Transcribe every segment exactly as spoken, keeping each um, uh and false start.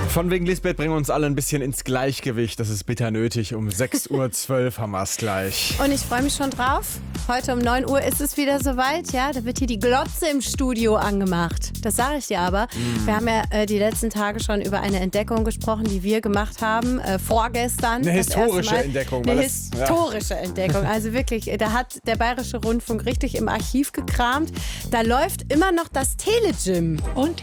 Von wegen Lisbeth bringen wir uns alle ein bisschen ins Gleichgewicht. Das ist bitter nötig. Um sechs Uhr zwölf haben wir es gleich. Und ich freue mich schon drauf. Heute um neun Uhr ist es wieder soweit. Ja, da wird hier die Glotze im Studio angemacht. Das sage ich dir aber. Mm. Wir haben ja äh, die letzten Tage schon über eine Entdeckung gesprochen, die wir gemacht haben. Äh, vorgestern. Eine historische Mal. Entdeckung. Eine das, historische ja. Entdeckung. Also wirklich, da hat der Bayerische Rundfunk richtig im Archiv gekramt. Da läuft immer noch das Telegym. Und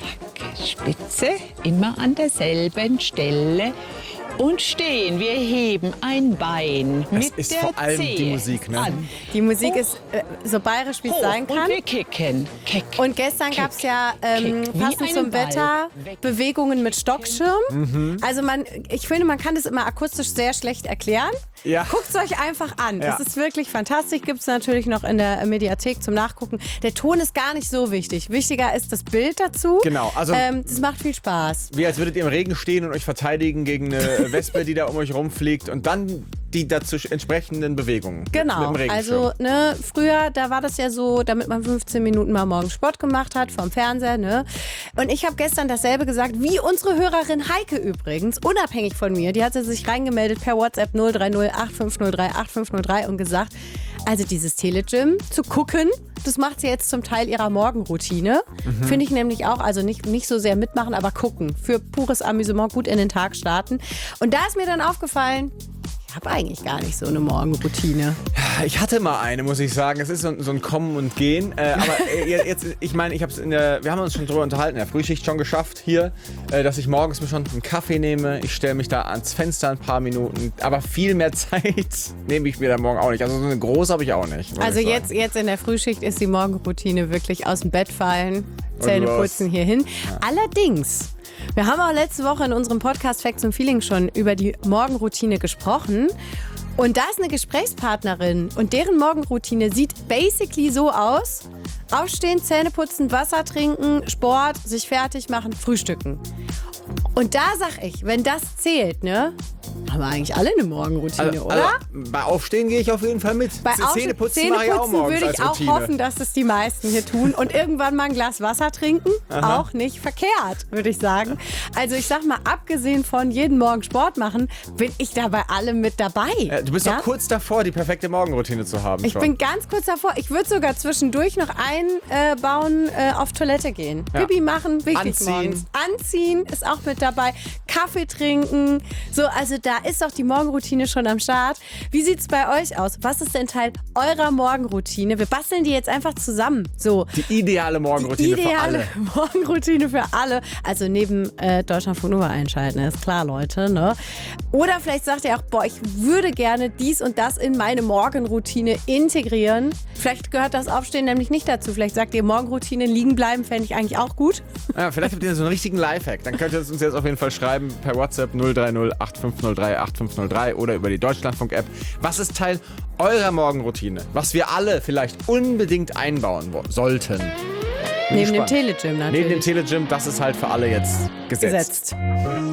Spitze immer an derselben Stelle und stehen. Wir heben ein Bein das mit ist der vor allem Zehe die Musik, ne? an. Die Musik Hoch, ist äh, so bayerisch, wie es sein kann. Und wir kicken. Kick. Und gestern gab es ja ähm, Kick. Wie passend zum einen Ball. Wetter Weg. Bewegungen mit Stockschirm. Mhm. Also man, ich finde, man kann das immer akustisch sehr schlecht erklären. Ja. Guckt es euch einfach an. Ja. Das ist wirklich fantastisch. Gibt es natürlich noch in der Mediathek zum Nachgucken. Der Ton ist gar nicht so wichtig. Wichtiger ist das Bild dazu. Genau, also- Ähm, das macht viel Spaß. Wie als würdet ihr im Regen stehen und euch verteidigen gegen eine Wespe, die da um euch rumfliegt und dann die dazu entsprechenden Bewegungen. Genau, mit, mit dem also ne, früher, da war das ja so, damit man fünfzehn Minuten mal morgens Sport gemacht hat vom Fernseher. Ne? Und ich habe gestern dasselbe gesagt, wie unsere Hörerin Heike übrigens, unabhängig von mir. Die hatte sich reingemeldet per WhatsApp null drei null acht fünf null drei acht fünf null drei und gesagt, also dieses Telegym zu gucken, das macht sie jetzt zum Teil ihrer Morgenroutine. Mhm. Finde ich nämlich auch, also nicht, nicht so sehr mitmachen, aber gucken. Für pures Amüsement gut in den Tag starten. Und da ist mir dann aufgefallen, ich habe eigentlich gar nicht so eine Morgenroutine. Ich hatte mal eine, muss ich sagen. Es ist so, so ein Kommen und Gehen. Äh, aber äh, jetzt, ich meine, ich hab's in der, wir haben uns schon drüber unterhalten, in der Frühschicht schon geschafft hier, äh, dass ich morgens mir schon einen Kaffee nehme. Ich stelle mich da ans Fenster ein paar Minuten. Aber viel mehr Zeit nehme ich mir da morgen auch nicht. Also so eine große habe ich auch nicht. Also jetzt, jetzt in der Frühschicht ist die Morgenroutine wirklich aus dem Bett fallen, Zähne putzen hierhin. Ja. Allerdings, wir haben auch letzte Woche in unserem Podcast Facts und Feelings schon über die Morgenroutine gesprochen. Und da ist eine Gesprächspartnerin und deren Morgenroutine sieht basically so aus: Aufstehen, Zähne putzen, Wasser trinken, Sport, sich fertig machen, frühstücken. Und da sag ich, wenn das zählt, ne, haben wir eigentlich alle eine Morgenroutine, also, oder? Also, bei Aufstehen gehe ich auf jeden Fall mit. Bei Zähneputzen mache ich auch morgens würde ich als auch Routine. hoffen, dass es die meisten hier tun. Und irgendwann mal ein Glas Wasser trinken, Aha. auch nicht verkehrt, würde ich sagen. Also ich sag mal, abgesehen von jeden Morgen Sport machen, bin ich da bei allem mit dabei. Äh, du bist ja? doch kurz davor, die perfekte Morgenroutine zu haben. Ich schon. bin ganz kurz davor. Ich würde sogar zwischendurch noch einbauen, äh, auf Toilette gehen. Ja. Pipi machen, wichtig Anziehen. morgens. Anziehen ist auch mit dabei. Kaffee trinken. So, also da ist doch die Morgenroutine schon am Start. Wie sieht es bei euch aus? Was ist denn Teil eurer Morgenroutine? Wir basteln die jetzt einfach zusammen. So. Die ideale Morgenroutine die ideale für alle. Morgenroutine für alle. Also neben äh, Deutschlandfunk Nova einschalten, ist klar, Leute. Ne? Oder vielleicht sagt ihr auch, boah, ich würde gerne dies und das in meine Morgenroutine integrieren. Vielleicht gehört das Aufstehen nämlich nicht dazu. Vielleicht sagt ihr, Morgenroutine liegen bleiben, fände ich eigentlich auch gut. Ja, vielleicht habt ihr so einen richtigen Lifehack. Dann könnt ihr es uns jetzt auf jeden Fall schreiben per WhatsApp null drei null acht fünf null drei acht fünf null drei oder über die Deutschlandfunk-App. Was ist Teil eurer Morgenroutine? Was wir alle vielleicht unbedingt einbauen wo- sollten? Bin Neben dem gespannt. Telegym natürlich. Neben dem Telegym, das ist halt für alle jetzt gesetzt. Gesetzt.